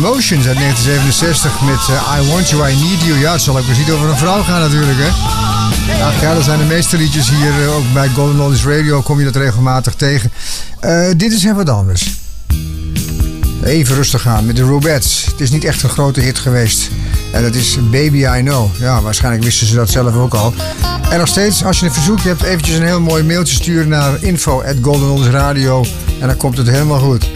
Emotions uit 1967 met I Want You, I Need You. Ja, het zal ook eens niet over een vrouw gaan natuurlijk, hè. Ach ja, dat zijn de meeste liedjes hier. Ook bij Golden Oldies Radio kom je dat regelmatig tegen. Dit is even wat anders. Even rustig aan met de Rubettes. Het is niet echt een grote hit geweest. En dat is Baby I Know. Ja, waarschijnlijk wisten ze dat zelf ook al. En nog steeds, als je een verzoekje hebt, eventjes een heel mooi mailtje sturen naar info@goldenoldiesradio. En dan komt het helemaal goed.